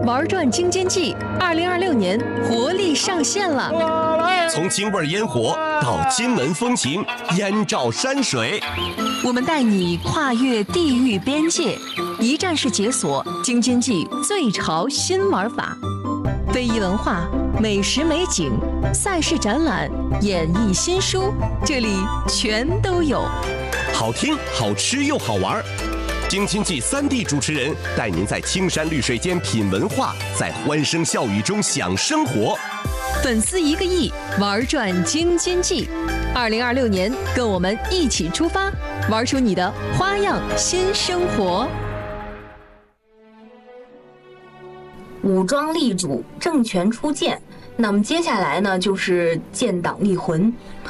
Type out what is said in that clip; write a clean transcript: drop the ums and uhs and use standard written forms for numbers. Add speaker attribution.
Speaker 1: 玩转京津冀2026年活力上线了。
Speaker 2: 从京味烟火到金门风情，燕赵山水，
Speaker 1: 我们带你跨越地域边界，一站式解锁京津冀最潮新玩法。非遗文化、美食美景、赛事展览、演艺新书，这里全都有。
Speaker 2: 好听、好吃又好玩。京津冀3D 主持人带您在青山绿水间品文化，在欢声笑语中享生活。
Speaker 1: 粉丝1个亿，玩转京津冀。2026年，跟我们一起出发，玩出你的花样新生活。
Speaker 3: 武装立主，政权初建。那么接下来呢，就是建党立魂。